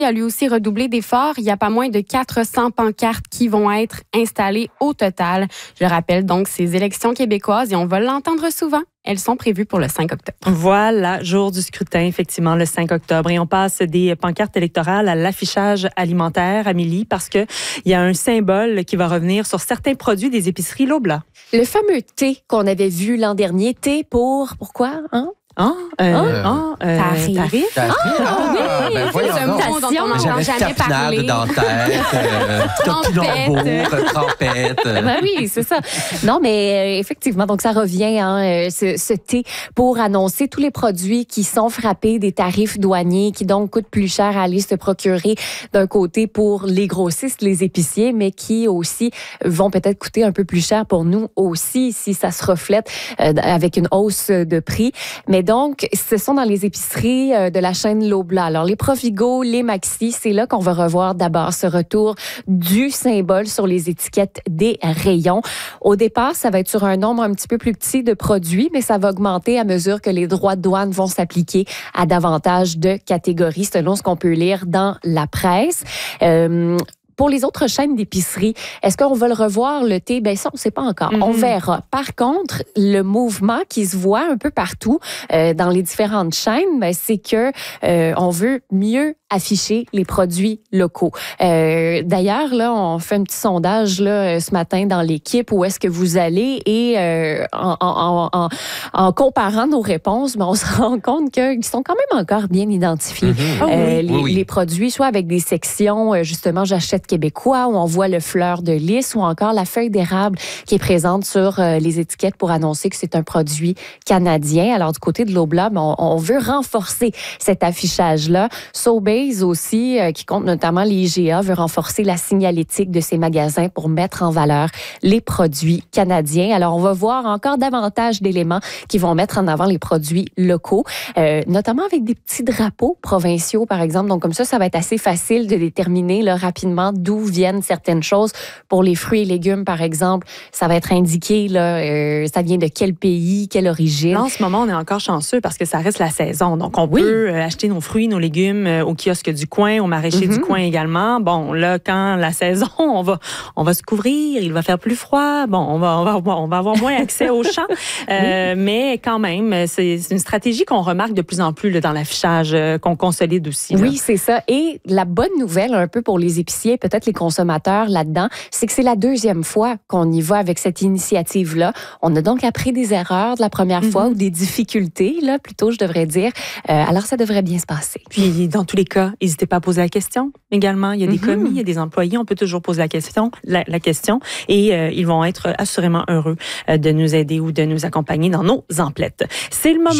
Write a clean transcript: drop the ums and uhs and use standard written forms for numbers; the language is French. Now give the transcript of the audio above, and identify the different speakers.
Speaker 1: a lui aussi redoublé d'efforts. Il y a pas moins de 400 pancartes qui vont être installées au total. Je rappelle donc ces élections québécoises et on va l'entendre souvent. Elles sont prévues pour le 5 octobre.
Speaker 2: Voilà, jour du scrutin, effectivement, le 5 octobre. Et on passe des pancartes électorales à l'affichage alimentaire, Amélie, parce qu'il y a un symbole qui va revenir sur certains produits des épiceries Loblaw.
Speaker 3: Le fameux thé qu'on avait vu l'an dernier. Thé pourquoi?
Speaker 2: Tarif.
Speaker 1: Ben voyons
Speaker 4: donc. J'avais tapinade dans la tête, trompette.
Speaker 3: Ben oui, c'est ça. Non, mais effectivement, donc ça revient, ce thé, pour annoncer tous les produits qui sont frappés des tarifs douaniers, qui donc coûtent plus cher à aller se procurer d'un côté pour les grossistes, les épiciers, mais qui aussi vont peut-être coûter un peu plus cher pour nous aussi, si ça se reflète avec une hausse de prix. Mais donc, ce sont dans les épiceries de la chaîne Loblaw. Alors, les Provigo, les Maxi, c'est là qu'on va revoir d'abord ce retour du symbole sur les étiquettes des rayons. Au départ, ça va être sur un nombre un petit peu plus petit de produits, mais ça va augmenter à mesure que les droits de douane vont s'appliquer à davantage de catégories, selon ce qu'on peut lire dans la presse. Pour les autres chaînes d'épicerie, est-ce qu'on va le revoir, le thé? Ben ça, on ne sait pas encore. On verra. Par contre, le mouvement qui se voit un peu partout dans les différentes chaînes, ben, c'est que on veut mieux afficher les produits locaux. D'ailleurs, là, on fait un petit sondage là, ce matin dans l'équipe où est-ce que vous allez et en comparant nos réponses, ben, on se rend compte qu'ils sont quand même encore bien identifiés. Les produits, soit avec des sections, justement, j'achète québécois, où on voit le fleur de lys ou encore la feuille d'érable qui est présente sur les étiquettes pour annoncer que c'est un produit canadien. Alors, du côté de Loblaw, on veut renforcer cet affichage-là. Sobeys aussi, qui compte notamment les IGA, veut renforcer la signalétique de ses magasins pour mettre en valeur les produits canadiens. Alors, on va voir encore davantage d'éléments qui vont mettre en avant les produits locaux, notamment avec des petits drapeaux provinciaux, par exemple. Donc, comme ça va être assez facile de déterminer là, rapidement d'où viennent certaines choses. Pour les fruits et légumes, par exemple, ça va être indiqué, là, ça vient de quel pays, quelle origine.
Speaker 2: Là, en ce moment, on est encore chanceux parce que ça reste la saison. Donc, on peut acheter nos fruits, nos légumes au kiosque du coin, au maraîcher du coin également. Bon, là, quand la saison, on va se couvrir, il va faire plus froid. Bon, on va avoir moins accès aux champs. Mais quand même, c'est une stratégie qu'on remarque de plus en plus là, dans l'affichage, qu'on consolide aussi. Là.
Speaker 3: Oui, c'est ça. Et la bonne nouvelle, un peu pour les épiciers, peut-être les consommateurs là-dedans, c'est que c'est la deuxième fois qu'on y va avec cette initiative-là. On a donc appris des erreurs de la première fois ou des difficultés, là, plutôt, je devrais dire. Alors, ça devrait bien se passer.
Speaker 2: Puis, dans tous les cas, n'hésitez pas à poser la question. Également, il y a des commis, il y a des employés, on peut toujours poser la question, et ils vont être assurément heureux de nous aider ou de nous accompagner dans nos emplettes. C'est le moment.